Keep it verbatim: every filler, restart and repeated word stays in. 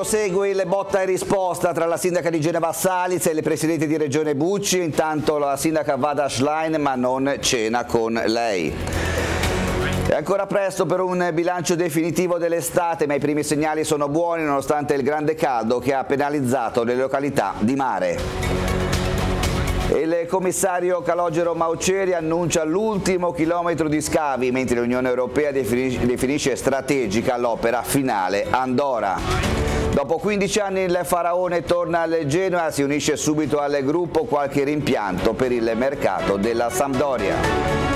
Prosegue il botta e risposta tra la sindaca di Genova Saliz e le presidenti di regione Bucci. Intanto la sindaca va da Schlein ma non cena con lei. È ancora presto per un bilancio definitivo dell'estate, ma i primi segnali sono buoni nonostante il grande caldo che ha penalizzato le località di mare. Il commissario Calogero Mauceri annuncia l'ultimo chilometro di scavi, mentre l'Unione Europea definisce strategica l'opera finale Andora. Dopo quindici anni il Faraone torna al Genoa, si unisce subito al gruppo, qualche rimpianto per il mercato della Sampdoria.